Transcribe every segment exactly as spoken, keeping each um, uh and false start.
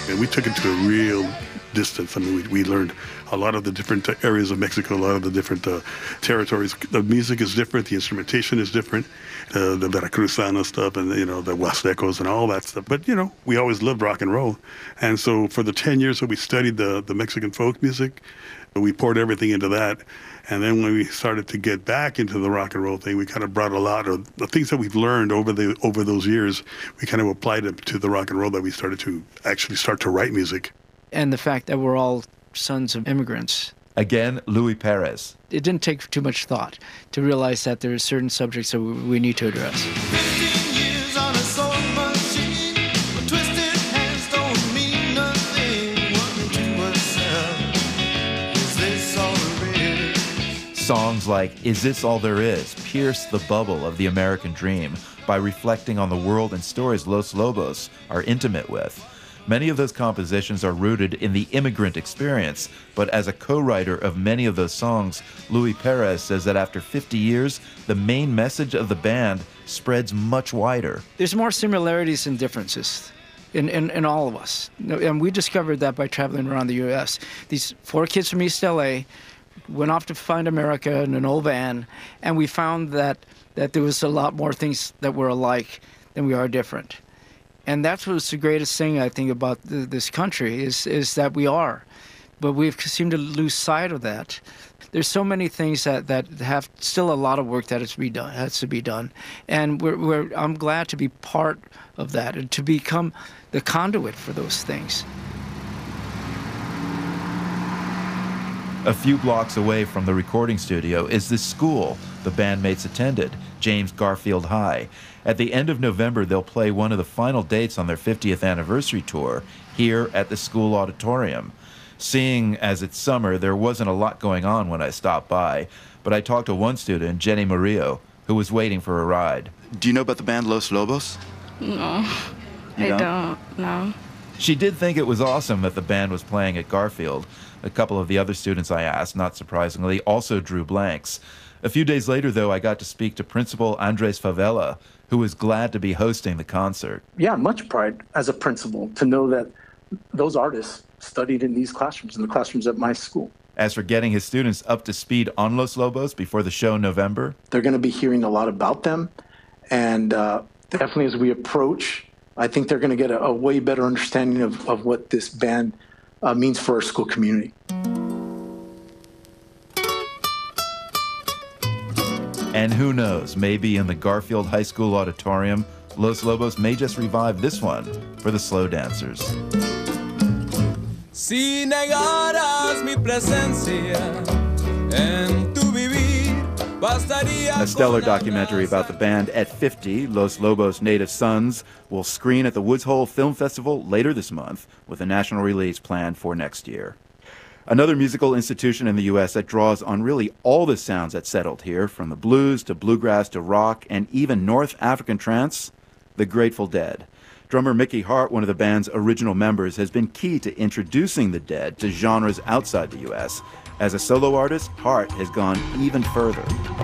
And we took it to a real distance. I mean, we, we learned a lot of the different areas of Mexico, a lot of the different uh, territories. The music is different, the instrumentation is different, uh, the Veracruzana stuff and, you know, the Huastecos and all that stuff. But, you know, we always loved rock and roll. And so for the ten years that we studied the, the Mexican folk music, we poured everything into that. And then when we started to get back into the rock and roll thing, we kind of brought a lot of the things that we've learned over the over those years, we kind of applied it to the rock and roll that we started to actually start to write music. And the fact that we're all sons of immigrants. Again, Luis Perez. It didn't take too much thought to realize that there are certain subjects that we need to address. Songs like Is This All There Is pierce the bubble of the American dream by reflecting on the world and stories Los Lobos are intimate with. Many of those compositions are rooted in the immigrant experience, but as a co-writer of many of those songs, Luis Perez says that after fifty years, the main message of the band spreads much wider. There's more similarities than differences in, in, in all of us. And we discovered that by traveling around the U S. These four kids from East L A went off to find America in an old van, and we found that, that there was a lot more things that were alike than we are different. And that's what's the greatest thing, I think, about the, this country, is, is that we are. But we've seemed to lose sight of that. There's so many things that, that have still a lot of work that has to be done. Has to be done. And we're, we're, I'm glad to be part of that and to become the conduit for those things. A few blocks away from the recording studio is the school the bandmates attended, James Garfield High. At the end of November, they'll play one of the final dates on their fiftieth anniversary tour here at the school auditorium. Seeing as it's summer, there wasn't a lot going on when I stopped by, but I talked to one student, Jenny Murillo, who was waiting for a ride. Do you know about the band Los Lobos? No, you I don't? don't, no. She did think it was awesome that the band was playing at Garfield. A couple of the other students I asked, not surprisingly, also drew blanks. A few days later, though, I got to speak to Principal Andres Favela, who was glad to be hosting the concert. Yeah, much pride as a principal to know that those artists studied in these classrooms, in the classrooms at my school. As for getting his students up to speed on Los Lobos before the show in November, they're going to be hearing a lot about them. And uh, definitely as we approach, I think they're going to get a, a way better understanding of, of what this band uh, means for our school community. And who knows, maybe in the Garfield High School auditorium, Los Lobos may just revive this one for the slow dancers. Si negaras mi presencia en tu vivir, bastaría. A stellar documentary about the band at fifty, Los Lobos Native Sons, will screen at the Woods Hole Film Festival later this month, with a national release planned for next year. Another musical institution in the U S that draws on really all the sounds that settled here, from the blues to bluegrass to rock and even North African trance, the Grateful Dead. Drummer Mickey Hart, one of the band's original members, has been key to introducing the Dead to genres outside the U S. As a solo artist, Hart has gone even further.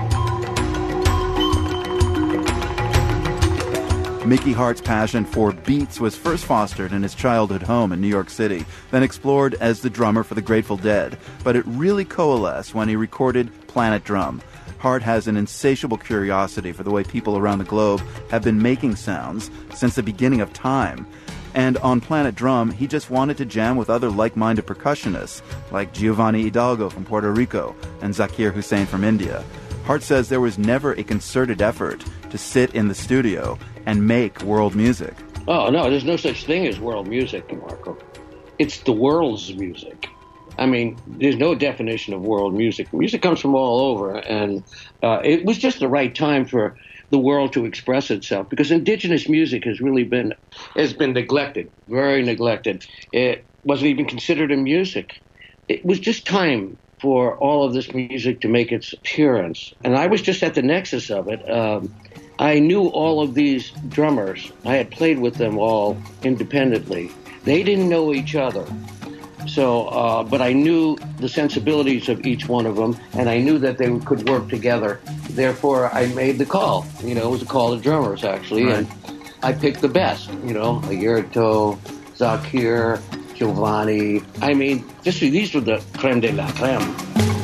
Mickey Hart's passion for beats was first fostered in his childhood home in New York City, then explored as the drummer for the Grateful Dead. But it really coalesced when he recorded Planet Drum. Hart has an insatiable curiosity for the way people around the globe have been making sounds since the beginning of time. And on Planet Drum, he just wanted to jam with other like-minded percussionists, like Giovanni Hidalgo from Puerto Rico and Zakir Hussain from India. Hart says there was never a concerted effort to sit in the studio and make world music. Oh, no, there's no such thing as world music, Marco. It's the world's music. I mean, there's no definition of world music. Music comes from all over, and uh, it was just the right time for the world to express itself, because indigenous music has really been has been neglected, very neglected. It wasn't even considered a music. It was just time for all of this music to make its appearance. And I was just at the nexus of it. Um, I knew all of these drummers. I had played with them all independently. They didn't know each other. So, uh, but I knew the sensibilities of each one of them, and I knew that they could work together. Therefore, I made the call. You know, it was a call to drummers, actually, right. And I picked the best. You know, Aguirre, Zakir, Giovanni. I mean, this, these were the creme de la creme.